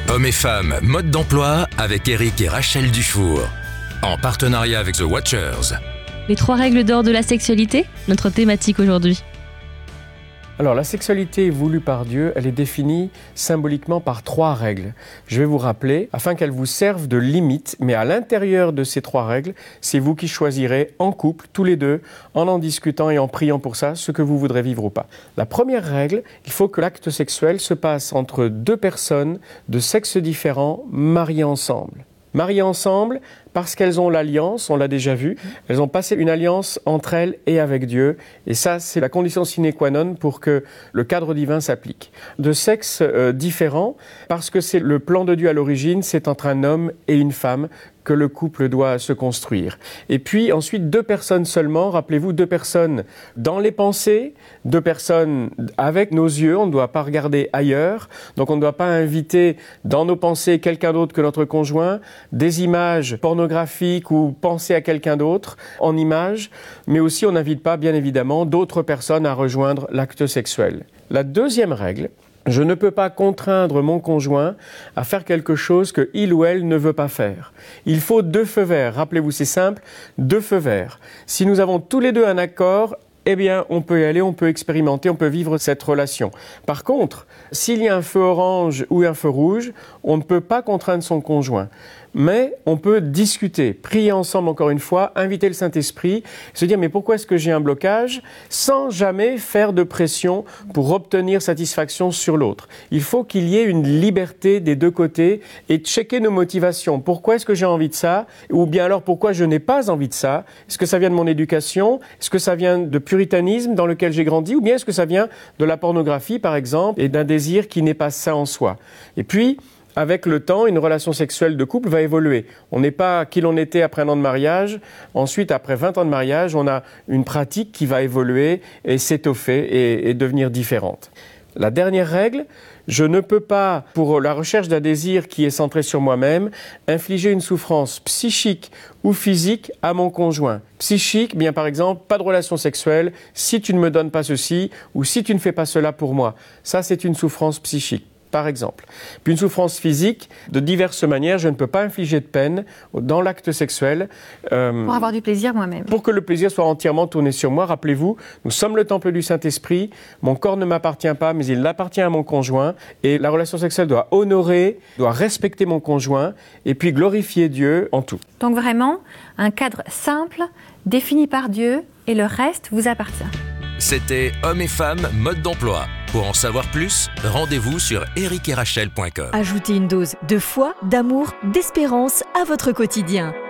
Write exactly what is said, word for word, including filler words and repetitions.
Hommes et femmes, mode d'emploi avec Eric et Rachel Dufour. En partenariat avec The Watchers. Les trois règles d'or de la sexualité, notre thématique aujourd'hui. Alors, la sexualité voulue par Dieu, elle est définie symboliquement par trois règles. Je vais vous rappeler, afin qu'elles vous servent de limite, mais à l'intérieur de ces trois règles, c'est vous qui choisirez en couple, tous les deux, en en discutant et en priant pour ça, ce que vous voudrez vivre ou pas. La première règle, il faut que l'acte sexuel se passe entre deux personnes de sexes différents, mariées ensemble. Mariées ensemble parce qu'elles ont l'alliance, on l'a déjà vu, elles ont passé une alliance entre elles et avec Dieu. Et ça, c'est la condition sine qua non pour que le cadre divin s'applique. De sexes euh, différents, parce que c'est le plan de Dieu à l'origine, c'est entre un homme et une femme que le couple doit se construire. Et puis ensuite, deux personnes seulement, rappelez-vous, deux personnes dans les pensées, deux personnes avec nos yeux, on ne doit pas regarder ailleurs, donc on ne doit pas inviter dans nos pensées quelqu'un d'autre que notre conjoint, des images pornographiques ou penser à quelqu'un d'autre en images, mais aussi on n'invite pas, bien évidemment, d'autres personnes à rejoindre l'acte sexuel. La deuxième règle, je ne peux pas contraindre mon conjoint à faire quelque chose qu'il ou elle ne veut pas faire. Il faut deux feux verts. Rappelez-vous, c'est simple, deux feux verts. Si nous avons tous les deux un accord, eh bien, on peut y aller, on peut expérimenter, on peut vivre cette relation. Par contre, s'il y a un feu orange ou un feu rouge, on ne peut pas contraindre son conjoint. Mais on peut discuter, prier ensemble encore une fois, inviter le Saint-Esprit, se dire mais pourquoi est-ce que j'ai un blocage, sans jamais faire de pression pour obtenir satisfaction sur l'autre. Il faut qu'il y ait une liberté des deux côtés et checker nos motivations. Pourquoi est-ce que j'ai envie de ça? Ou bien alors pourquoi je n'ai pas envie de ça? Est-ce que ça vient de mon éducation? Est-ce que ça vient de puritanisme dans lequel j'ai grandi? Ou bien est-ce que ça vient de la pornographie par exemple et d'un désir qui n'est pas sain en soi? Et puis, avec le temps, une relation sexuelle de couple va évoluer. On n'est pas qui l'on était après un an de mariage. Ensuite, après vingt ans de mariage, on a une pratique qui va évoluer et s'étoffer et, et devenir différente. La dernière règle, je ne peux pas, pour la recherche d'un désir qui est centré sur moi-même, infliger une souffrance psychique ou physique à mon conjoint. Psychique, bien par exemple, pas de relation sexuelle si tu ne me donnes pas ceci ou si tu ne fais pas cela pour moi. Ça, c'est une souffrance psychique, par exemple. Puis une souffrance physique, de diverses manières, je ne peux pas infliger de peine dans l'acte sexuel. Euh, pour avoir du plaisir moi-même. Pour que le plaisir soit entièrement tourné sur moi. Rappelez-vous, nous sommes le temple du Saint-Esprit, mon corps ne m'appartient pas, mais il appartient à mon conjoint. Et la relation sexuelle doit honorer, doit respecter mon conjoint, et puis glorifier Dieu en tout. Donc vraiment, un cadre simple, défini par Dieu, et le reste vous appartient. C'était Hommes et femmes, mode d'emploi. Pour en savoir plus, rendez-vous sur eric et rachel point com. Ajoutez une dose de foi, d'amour, d'espérance à votre quotidien.